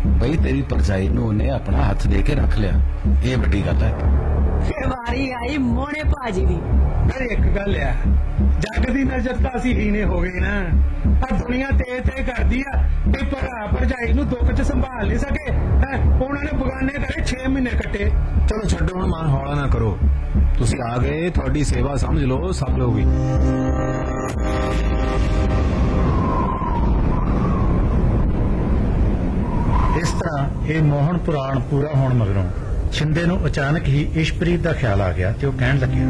बई तेरी भरजाई नूं उन्हें अपना हथ दे के रख लिया, ये बड़ी गल है। वारी आई मोने भाजी दी। पर एक गल है, जग दी नजर तां असीं हीने हो गए ना। आ दुनिया ते करदी आ कि भरा भरजाई नूं दुख च संभाल नहीं सके, उन्होंने बगाने करे 6 महीने कट्टे। चलो छड्डो हुण, मन हौला ना करो, तुसीं आ गए, तुहाडी सेवा समझ लो सब होगी। इस तरह ये मोहन पुराण पूरा होने मगरों छिंदे नूं अचानक ही इशप्रीत का ख्याल आ गया ते ओह कहण लग्या,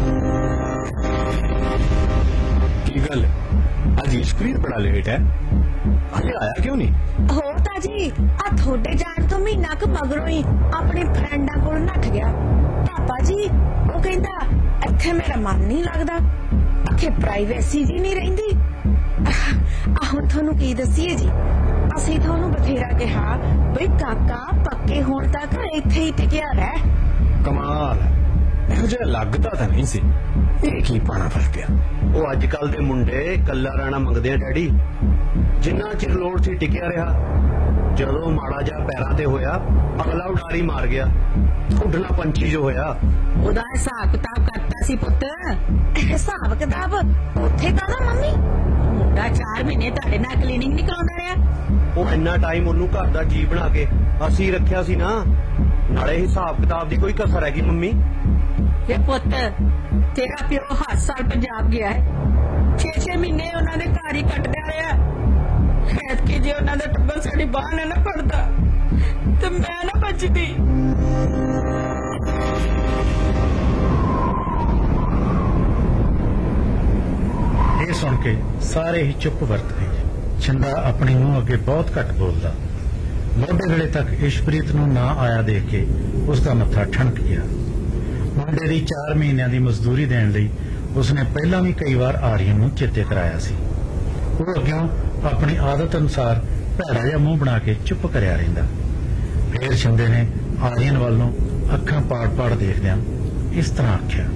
की गल अज इशप्रीत बड़ा लेट है, अजे आया क्यों नहीं? होर तां जी आ थोड़े जाण तो महीना क मगरों ही अपने फ्रेंडा कोल नठ गया। पापा जी वो कहंदा इत्थे मेरा मन नहीं लगदा, इत्थे प्राइवेसी जी नहीं रहिंदी। हुण तुहानूं की दसीए जी, ਅਸੀਂ ਤੁਹਾਨੂੰ ਬਥੇਰਾ ਕਿਹਾ ਬਈ ਕਾਕਾ ਪੱਕੇ ਹੋਣ ਤੱਕ ਇੱਥੇ ਹੀ ਟਿਕਿਆ ਰਹਿ। ਕਮਾਲ ਇਹੋ ਜਿਹਾ ਲੱਗਦਾ ਤਾਂ ਨਹੀਂ ਸੀ, ਇਹ ਕੀ ਪਾਣਾ ਫਸ ਗਿਆ। ਉਹ ਅੱਜ ਕੱਲ ਦੇ ਮੁੰਡੇ ਕੱਲਾ ਰਹਿਣਾ ਮੰਗਦੇ ਆ ਡੈਡੀ, ਜਿੰਨਾ ਚਿਰ ਲੋੜ ਸੀ ਟਿਕਿਆ ਰਿਹਾ, ਜਦੋਂ ਮਾੜਾ ਜਿਹਾ ਪੈਰਾਂ ਤੇ ਹੋਇਆ ਅਗਲਾ ਉਡਾਰੀ ਮਾਰ ਗਿਆ, ਉੱਡਣਾ ਪੰਛੀ ਜੋ ਹੋਇਆ। ਉਹਦਾ ਹਿਸਾਬ ਕਿਤਾਬ ਕਰਤਾ ਸੀ ਪੁੱਤ। ਹਿਸਾਬ ਕਿਤਾਬ ਉੱਥੇ ਕਾਹਦਾ ਮੰਮੀ, ਮੁੰਡਾ 4 ਮਹੀਨੇ ਤੁਹਾਡੇ ਨਾਲ ਕਲੀਨਿੰਗ ਨਹੀਂ ਕਰਾਉਂਦਾ ਰਿਹਾ। ਉਹ ਇੰਨਾ ਟਾਈਮ ਉਹਨੂੰ ਘਰ ਦਾ ਜੀ ਬਣਾ ਕੇ ਅਸੀਂ ਰੱਖਿਆ ਸੀ ਨਾ, ਨਾਲੇ ਹਿਸਾਬ ਕਿਤਾਬ ਦੀ ਕੋਈ ਕਸਰ ਹੈਗੀ ਮੰਮੀ? ਇਹ ਪੁੱਤ ਤੇਰਾ ਪਿਓ ਹਰ ਸਾਲ ਪੰਜਾਬ ਗਿਆ ਹੈ, 6-6 ਮਹੀਨੇ ਉਹਨਾਂ ਦੇ ਘਰ ਹੀ ਕੱਟਦਾ ਰਿਹਾ। ਐਤਕੀ ਜੇ ਉਹਨਾਂ ਦਾ ਟੱਬਰ ਸਾਡੀ ਬਾਹ ਨਾ ਫੜਦਾ ਤੇ ਮੈਂ ਨਾ ਬਚਦੀ। ਇਹ ਸੁਣ ਕੇ ਸਾਰੇ ਹੀ ਚੁੱਪ ਵਰਤ ਗਏ। छिंदा अपने मुंह अगे बहुत घट बोलता। मोढे वेले तक इशप्रीत नूं ना आया देख के उसका मत्था ठणक गया। मुंडे दी 4 महीनों की मजदूरी देने लई उसने पहला भी कई बार आर्यन नूं चेते कराया सी। वो अग्यों अपनी आदत अनुसार भैड़ा जिहा मूंह बना के चुप करया रहिंदा। फिर छिंदे ने आर्यन वल नूं अखां पाड़-पाड़ देखदिआं इस तरह आख्या,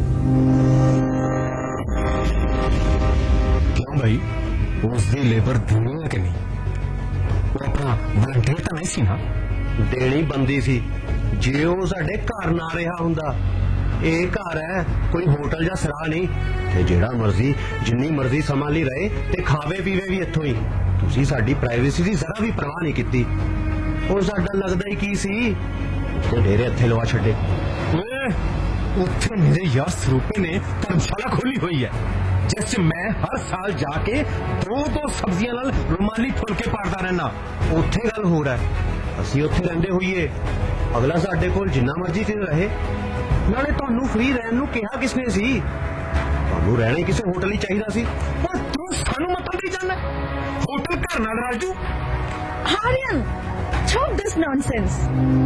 क्यों भाई उसकी लेबर देनी है कि नहीं? वो अपना वलंटियर तो नहीं सी ना? देनी बनदी सी जे वो साडे घर ना रहा हुंदा। ਇਹ ਘਰ है कोई होटल ਜਾਂ ਸਰਾਹ नहीं, ਤੇ ਜਿਹੜਾ ਮਰਜ਼ੀ ਜਿੰਨੀ ਮਰਜ਼ੀ ਸਮਾਂ ਲਈ ਰਹੇ ਤੇ ਖਾਵੇ ਪੀਵੇ ਵੀ ਇੱਥੋਂ ਹੀ। ਤੁਸੀਂ ਸਾਡੀ ਪ੍ਰਾਈਵੇਸੀ ਦੀ ਜ਼ਰਾ ਵੀ ਪਰਵਾਹ ਨਹੀਂ ਕੀਤੀ। ਉਹ ਸਾਡਾ ਲੱਗਦਾ ਹੀ ਕੀ ਸੀ, ਤੇ ਡੇਰੇ ਇੱਥੇ ਲਵਾ ਛੱਡੇ। ਉੱਥੇ ਮੇਰੇ ਯਾਰ ਸਰੂਪੇ ਨੇ ਧਰਮਸ਼ਾਲਾ ਖੋਲੀ ਹੋਈ ਹੈ, जिस च मैं हर साल जाके 2 सब्जियां नाल रुमाली फुलके पाड़दा रहना। उत्थे गल हो रहा है, असीं उत्थे रहिंदे होईए, अगला साडे कोल जिन्ना मर्जी चिर रहे। नाले तुहानूं फ्री रहण नूं किहा किसने सी? तुहानूं रहना ही किसी होटल ही चाहिदा सी। पर तू सानूं मतलब नहीं जानना, होटल घर नाल Raju. Aryan stop this nonsense।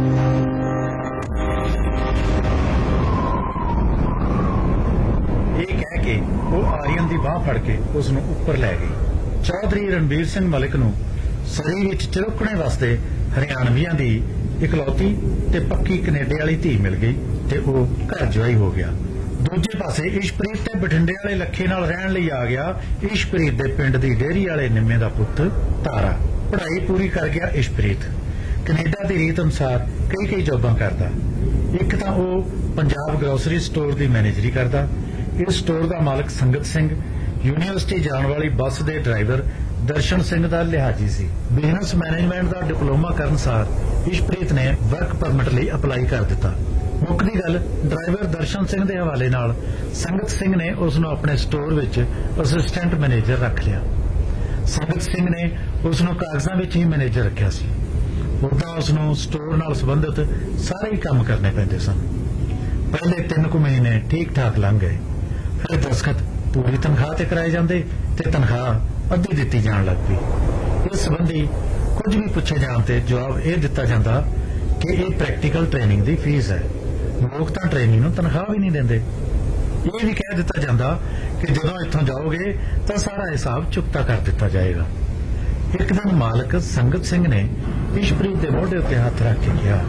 ਇਹ ਕਹਿ ਕੇ ਉਹ ਆਰੀਅਨ ਦੀ ਬਾਹ ਫੜ ਕੇ ਉਸ ਨੂੰ ਉੱਪਰ ਲੈ ਗਈ। ਚੌਧਰੀ ਰਣਬੀਰ ਸਿੰਘ ਮਲਿਕ ਨੂੰ ਸਰੀ ਵਿੱਚ ਚਿਰੁਕਣੇ ਵਾਸਤੇ ਹਰਿਆਣਵੀਆਂ ਦੀ ਇਕਲੌਤੀ ਤੇ ਪੱਕੀ ਕੈਨੇਡਾ ਵਾਲੀ ਧੀ ਮਿਲ ਗਈ ਤੇ ਉਹ ਘਰ ਜਵਾਈ ਹੋ ਗਿਆ। ਦੂਜੇ ਪਾਸੇ ਇਸ਼ਪ੍ਰੀਤ ਤੇ ਬਠਿੰਡੇ ਵਾਲੇ ਲੱਖੇ ਨਾਲ ਰਹਿਣ ਲਈ ਆ ਗਿਆ। ਇਸ਼ਪ੍ਰੀਤ ਦੇ ਪਿੰਡ ਦੀ ਡੇਅਰੀ ਵਾਲੇ ਨਿੰਮੇ ਦਾ ਪੁੱਤ ਤਾਰਾ। ਪੜ੍ਹਾਈ ਪੂਰੀ ਕਰ ਗਿਆ ਇਸ਼ਪ੍ਰੀਤ। ਕੈਨੇਡਾ ਦੀ ਰੀਤ ਅਨੁਸਾਰ ਕਈ ਜੌਬਾਂ ਕਰਦਾ। ਇੱਕ ਤਾਂ ਉਹ ਪੰਜਾਬ ਗਰੋਸਰੀ ਸਟੋਰ ਦੀ ਮੈਨੇਜਰੀ ਕਰਦਾ। इस स्टोर का मालिक संगत सिंह यूनिवर्सिटी जाने वाली बस के ड्राइवर दर्शन सिंह का लिहाजी सी। बिजनेस मैनेजमेंट का डिप्लोमा करन सार इशप्रीत ने वर्क परमिट लिए अपलाई कर दिता। मुक्कदी गल ड्राइवर दर्शन सिंह के हवाले नाल संगत सिंह ने उसनों अपने स्टोर विच असिस्टेंट मैनेजर रख लिया। संगत सिंह ने उसनों कागजां विच ही मैनेजर रखिया सी। उदां उसनों स्टोर नाल संबंधित सारे ही काम करने पैंदे सन। पहले 3 महीने ठीक ठाक लंघ गए। फिर दस्खत पूरी तनख्वाह ते कराए जाते ते तनख्वाह अद्धी दित्ती जान लग पई। इस संबंधी कुछ भी पूछे जाने ते जवाब यह दिता जाता कि यह प्रैक्टिकल ट्रेनिंग की फीस है। लोग तो ट्रेनिंग नूं तनख्वाह भी नहीं देंदे। ये भी कह दिता जाता कि जदों इत्थों जाओगे तो सारा हिसाब चुकता कर दिता जाएगा। एक दिन मालिक संगत सिंह ने इशप्रीत के मोढे उत्ते हथ रख के कहा,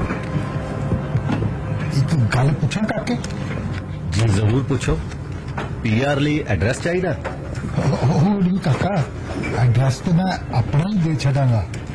तू गल पूछा काके? जी जरूर पूछो। PR ਲਈ ਐਡਰੈਸ ਚਾਹੀਦਾ? ਉਹ ਨਹੀਂ ਕਾਕਾ, ਐਡਰੈਸ ਤੇ ਮੈਂ ਆਪਣਾ ਹੀ ਦੇ ਛੱਡਾਂਗਾ।